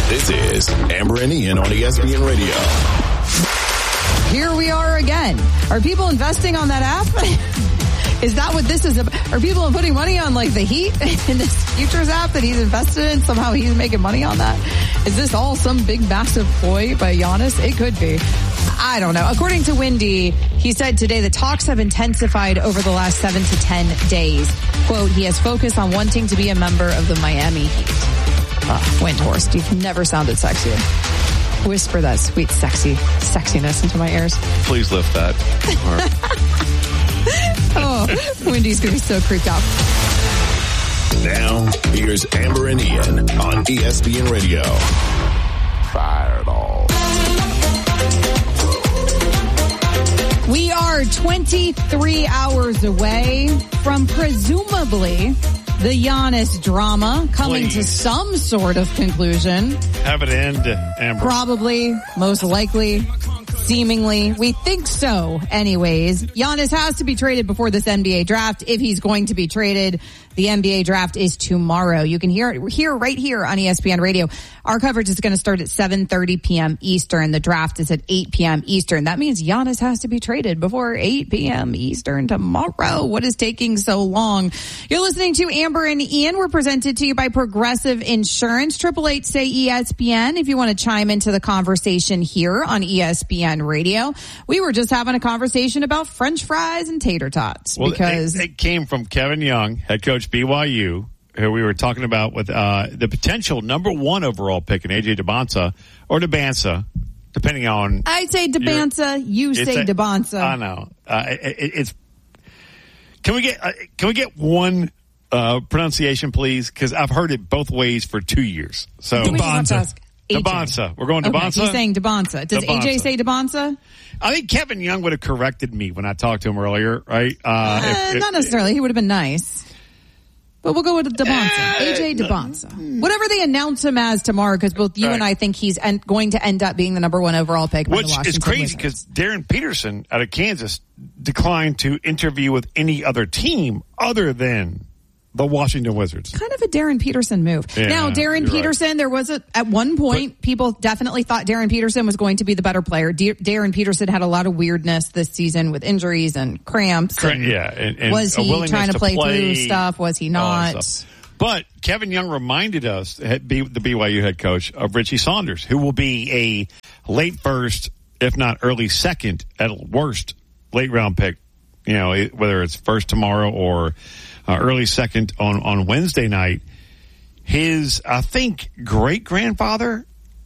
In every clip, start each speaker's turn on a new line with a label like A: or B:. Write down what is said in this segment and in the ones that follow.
A: This is Amber and Ian on ESPN Radio.
B: Here we are again. Are people investing on that app? Is that what this is about? Are people putting money on like the Heat in this futures app that he's invested in? Somehow he's making money on that. Is this all some big massive ploy by Giannis? It could be. I don't know. According to Windy, he said today the talks have intensified over the last 7 to 10 days. Quote, he has focused on wanting to be a member of the Miami Heat. Windhorst, you've never sounded sexier. Whisper that sweet, sexiness into my ears.
C: Please lift that.
B: Oh, Wendy's going to be so creeped out.
A: Now, here's Amber and Ian on ESPN Radio. Fireball.
B: We are 23 hours away from presumably the Giannis drama coming to some sort of conclusion.
C: Have it end, Amber.
B: Probably, most likely, seemingly. We think so anyways. Giannis has to be traded before this NBA draft. If he's going to be traded, the NBA draft is tomorrow. You can hear it right here on ESPN Radio. Our coverage is going to start at 7:30 p.m. Eastern. The draft is at 8 p.m. Eastern. That means Giannis has to be traded before 8 p.m. Eastern tomorrow. What is taking so long? You're listening to Amber and Ian. We're presented to you by Progressive Insurance. 888-SAY-ESPN if you want to chime into the conversation here on ESPN Radio. We were just having a conversation about French fries and tater tots.
C: Well,
B: because
C: it came from Kevin Young, head coach BYU, who we were talking about with the potential number 1 overall pick in AJ Dybantsa or Dybantsa, depending on.
B: I say Dybantsa, you say Dybantsa.
C: I know. It's. Can we get one pronunciation, please? Because I've heard it both ways for 2 years. So
B: Dybantsa.
C: We're going Dybantsa.
B: He's saying Dybantsa. Does AJ say Dybantsa?
C: I think Kevin Young would have corrected me when I talked to him earlier, right?
B: Not necessarily. He would have been nice. But we'll go with Dybantsa. AJ Dybantsa. Whatever they announce him as tomorrow, because both you and I think he's going to end up being the number 1 overall pick.
C: Which is crazy because Darren Peterson out of Kansas declined to interview with any other team other than the Washington Wizards.
B: Kind of a Darren Peterson move.
C: Yeah,
B: now, Darren Peterson, there was at one point, people definitely thought Darren Peterson was going to be the better player. Darren Peterson had a lot of weirdness this season with injuries and cramps. And was he trying to play through stuff? Was he not?
C: But Kevin Young reminded us, the BYU head coach, of Richie Saunders, who will be a late first, if not early second, at worst, late round pick. You know, whether it's first tomorrow or early second on Wednesday night. His, I think, great-grandfather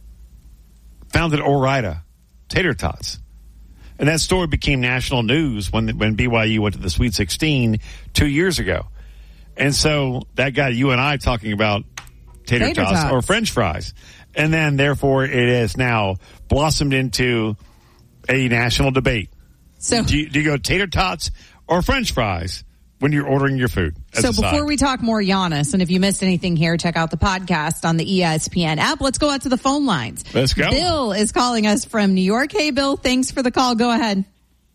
C: founded Ore-Ida Tater Tots. And that story became national news when BYU went to the Sweet 16 2 years ago. And so that got you and I talking about tater tots or French fries. And then, therefore, it has now blossomed into a national debate. So do you go tater tots or French fries when you're ordering your food?
B: So before we talk more Giannis, and if you missed anything here, check out the podcast on the ESPN app. Let's go out to the phone lines.
C: Let's go.
B: Bill is calling us from New York. Hey, Bill, thanks for the call. Go ahead.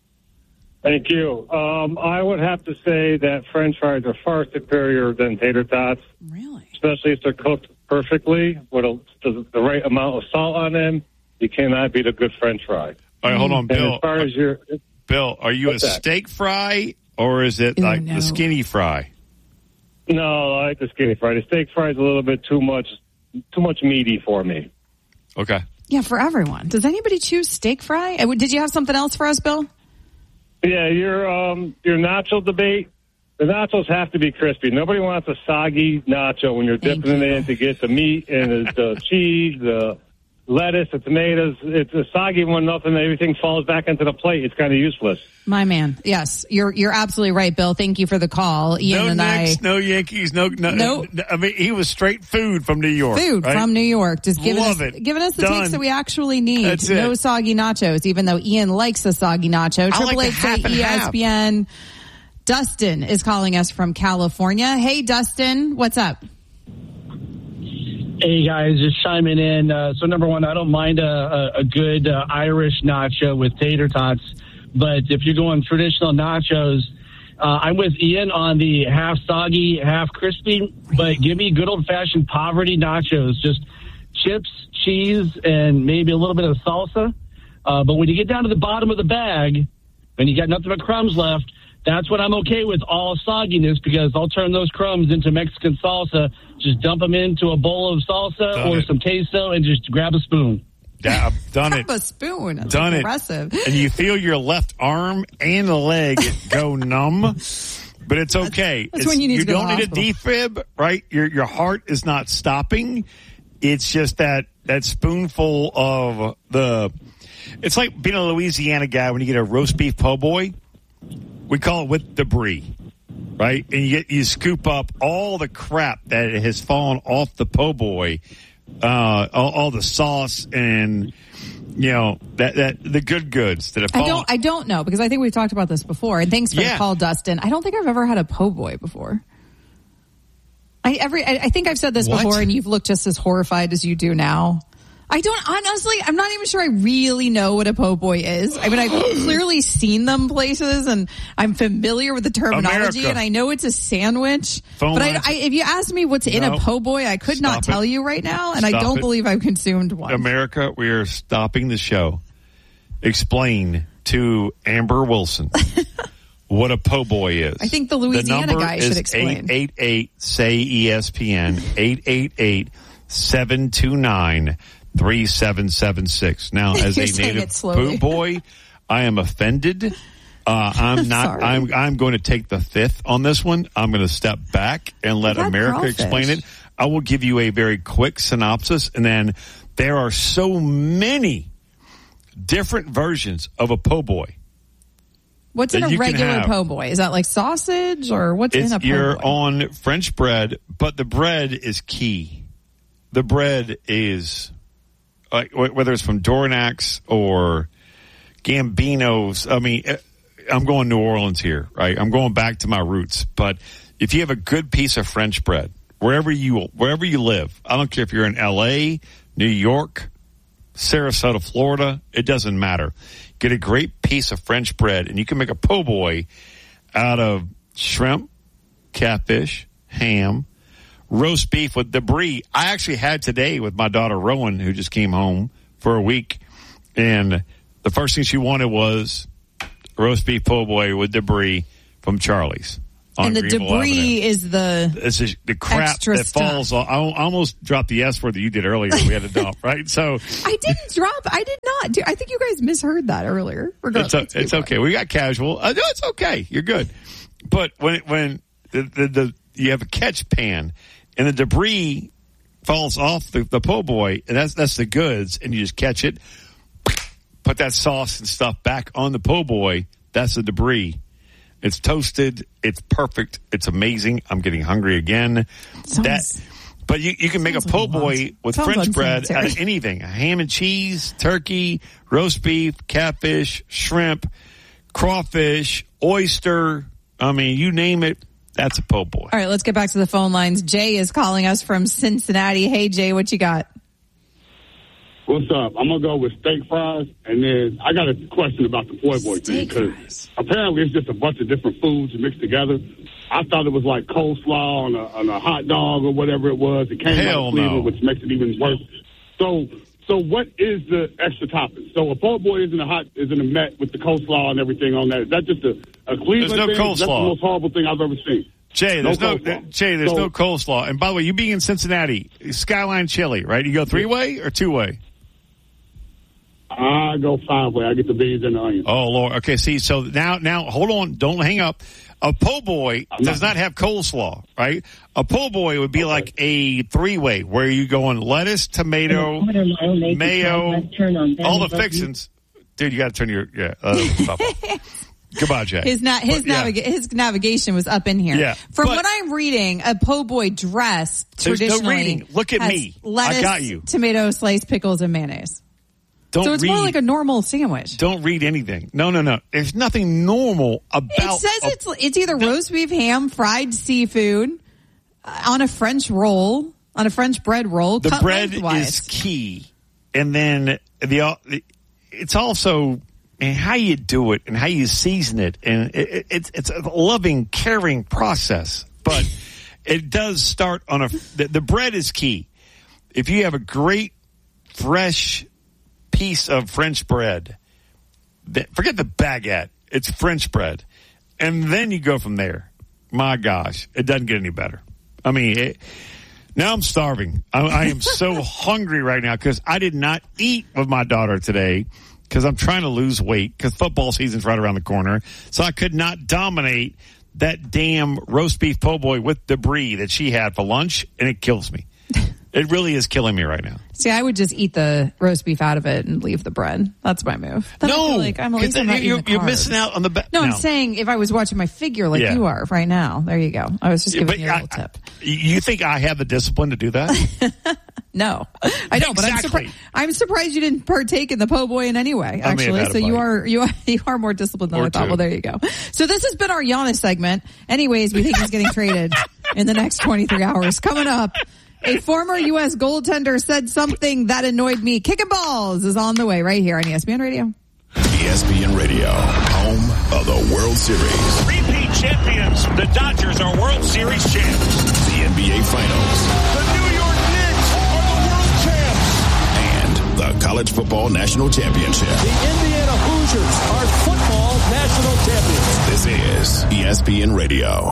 D: Thank you. I would have to say that French fries are far superior than tater tots.
B: Really?
D: Especially if they're cooked perfectly with the right amount of salt on them. You cannot beat a good French fry.
C: All right, hold on, Bill.
D: And as far as
C: Bill, are you a steak fry? Or is it the skinny fry?
D: No, I like the skinny fry. The steak fry is a little bit too much meaty for me.
C: Okay.
B: Yeah, for everyone. Does anybody choose steak fry? Did you have something else for us, Bill?
D: Yeah, your nacho debate. The nachos have to be crispy. Nobody wants a soggy nacho when you're dipping it in to get the meat and the cheese, the lettuce, the tomatoes. It's a soggy one, nothing. Everything falls back into the plate. It's kind of useless.
B: My man. Yes, you're absolutely right, Bill. Thank you for the call. Ian
C: no Knicks, no Yankees, no. I mean, he was straight food from New York.
B: From New York. Just giving us the takes that we actually need.
C: That's
B: no soggy nachos, even though Ian likes a soggy nacho. 888-ESPN. Dustin is calling us from California. Hey, Dustin, what's up?
E: Hey, guys, just chiming in. So, number one, I don't mind a good Irish nacho with tater tots. But if you're going traditional nachos, I'm with Ian on the half soggy, half crispy. But give me good old-fashioned poverty nachos. Just chips, cheese, and maybe a little bit of salsa. But when you get down to the bottom of the bag and you got nothing but crumbs left, that's when I'm okay with all sogginess, because I'll turn those crumbs into Mexican salsa, just dump them into a bowl of salsa some queso, and just grab a spoon.
C: Yeah, I've done it.
B: Grab a spoon. That's
C: done
B: impressive.
C: And you feel your left arm and the leg go numb, but it's okay.
B: That's when you need to go to the
C: don't need a defib, right? Your heart is not stopping. It's just that spoonful of it's like being a Louisiana guy when you get a roast beef po' boy. We call it with debris, right? And you scoop up all the crap that has fallen off the po' boy, all the sauce and that the good goods that have fallen.
B: I don't know, because I think we've talked about this before. And thanks for the call, Dustin. I don't think I've ever had a po' boy before. I think I've said this before, and you've looked just as horrified as you do now. I'm not even sure I really know what a po' boy is. I mean, I've clearly seen them places, and I'm familiar with the terminology, and I know it's a sandwich. But if you ask me what's in a po' boy, I could not tell you right now, and I don't believe I've consumed one.
C: America, we are stopping the show. Explain to Amber Wilson what a po' boy is.
B: I think the Louisiana guy should explain.
C: 888-SAY-ESPN, 888-729-3776. Now, as a native po' boy, I am offended. I'm not. I'm going to take the fifth on this one. I'm going to step back and let America explain it. I will give you a very quick synopsis, and then there are so many different versions of a po' boy.
B: What's in a regular po' boy? Is that like sausage, or what's in a po' boy?
C: You're on French bread, but the bread is key. The bread is, whether it's from Dornax or Gambino's. I mean, I'm going New Orleans here, right? I'm going back to my roots. But if you have a good piece of French bread, wherever you live, I don't care if you're in L.A., New York, Sarasota, Florida, it doesn't matter. Get a great piece of French bread, and you can make a po' boy out of shrimp, catfish, ham, roast beef with debris. I actually had today with my daughter Rowan, who just came home for a week, and the first thing she wanted was roast beef po' boy with debris from Charlie's.
B: And the debris is the
C: crap that falls off. I almost dropped the S word that you did earlier. We had to dump, right? So
B: I did not. I think you guys misheard that earlier.
C: It's okay. We got casual. No, it's okay. You're good. But when you have a catch pan and the debris falls off the po' boy, and that's the goods, and you just catch it, put that sauce and stuff back on the po' boy. That's the debris. It's toasted. It's perfect. It's amazing. I'm getting hungry again. But you can make a po' boy with French bread out of anything. Ham and cheese, turkey, roast beef, catfish, shrimp, crawfish, oyster. I mean, you name it, that's a po' boy.
B: All right, let's get back to the phone lines. Jay is calling us from Cincinnati. Hey, Jay, what you got?
F: What's up? I'm going to go with steak fries, and then I got a question about the po' boy thing, because apparently it's just a bunch of different foods mixed together. I thought it was like coleslaw on a hot dog or whatever it was. It came out of Cleveland, which makes it even worse. So what is the extra topping? So a po' boy isn't a met with the coleslaw and everything on that. Is that just a Cleveland
C: thing?
F: Coleslaw. That's the most horrible thing I've ever seen.
C: Jay, there's no coleslaw. And by the way, you being in Cincinnati, Skyline Chili, right? You go 3-way or 2-way?
F: I go 5-way. I get the beans and the onions.
C: Oh, Lord. Okay, see, so now, hold on. Don't hang up. A po' boy does not have coleslaw, right? A po' boy would be like a 3-way where you go on lettuce, tomato, mayo, all the fixings. Dude, you got to turn your, Goodbye, Jay.
B: His navigation was up in here.
C: Yeah.
B: From what I'm reading, a po' boy dress traditionally
C: no reading. Look at me.
B: Lettuce,
C: I got you.
B: Tomato, sliced pickles, and mayonnaise. So it's more like a normal sandwich.
C: Don't read anything. No. There's nothing normal about
B: it. Says it's either roast beef, ham, fried seafood, on a French roll, on a French bread roll.
C: The
B: cut
C: bread
B: lengthwise.
C: is key. And then it's also how you do it and how you season it. And it's a loving, caring process. But it does start on the bread is key. If you have a great fresh piece of French bread. Forget the baguette. It's French bread. And then you go from there. My gosh, it doesn't get any better. I mean, now I'm starving. I am so hungry right now because I did not eat with my daughter today because I'm trying to lose weight because football season's right around the corner. So I could not dominate that damn roast beef po' boy with debris that she had for lunch, and it kills me. It really is killing me right now.
B: See, I would just eat the roast beef out of it and leave the bread. That's my move. Then
C: no,
B: you're
C: missing out on the best.
B: No, I'm saying if I was watching my figure like you are right now. There you go. I was just giving you a little tip.
C: You think I have the discipline to do that?
B: No, I don't.
C: Exactly.
B: But I'm surprised you didn't partake in the po' boy in any way. Actually, so you are more disciplined than I thought. Well, there you go. So this has been our Giannis segment. Anyways, we think he's getting traded in the next 23 hours. Coming up. A former U.S. goaltender said something that annoyed me. Kicking Balls is on the way right here on ESPN Radio.
A: ESPN Radio, home of the World Series.
G: Repeat champions. The Dodgers are World Series champs.
A: The NBA Finals.
G: The New York Knicks are the world champs.
A: And the College Football National Championship.
H: The Indiana Hoosiers are football national champions.
A: This is ESPN Radio.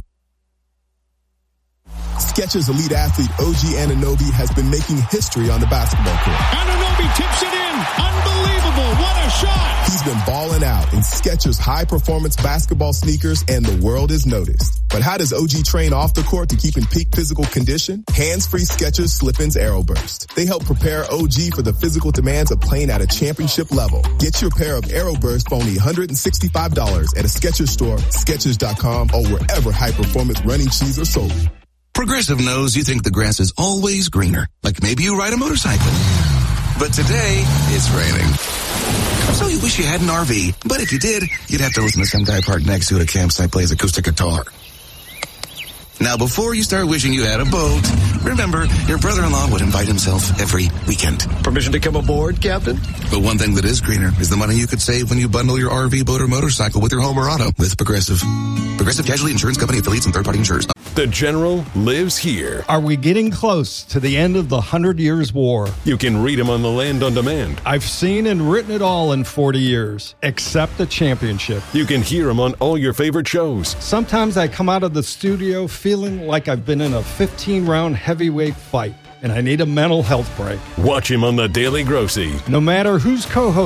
I: Skechers elite athlete OG Anunoby has been making history on the basketball court.
G: Anunoby tips it in. Unbelievable. What a shot.
I: He's been balling out in Skechers high-performance basketball sneakers, and the world is noticed. But how does OG train off the court to keep in peak physical condition? Hands-free Skechers Slip-ins Aeroburst. They help prepare OG for the physical demands of playing at a championship level. Get your pair of Aeroburst for only $165 at a Skechers store, Skechers.com, or wherever high-performance running shoes are sold.
J: Progressive knows you think the grass is always greener, like maybe you ride a motorcycle. But today, it's raining. So you wish you had an RV, but if you did, you'd have to listen to some guy parked next to you at a campsite plays acoustic guitar. Now, before you start wishing you had a boat, remember, your brother-in-law would invite himself every weekend.
H: Permission to come aboard, Captain?
J: But one thing that is greener is the money you could save when you bundle your RV, boat, or motorcycle with your home or auto with Progressive. Progressive Casualty Insurance Company affiliates and third-party insurers.
K: The General lives here.
L: Are we getting close to the end of the 100 Years' War?
K: You can read him on the Land on Demand.
L: I've seen and written it all in 40 years, except the championship.
K: You can hear him on all your favorite shows.
L: Sometimes I come out of the studio feeling like I've been in a 15-round heavyweight fight, and I need a mental health break.
K: Watch him on The Daily Grossy.
L: No matter who's co-hosting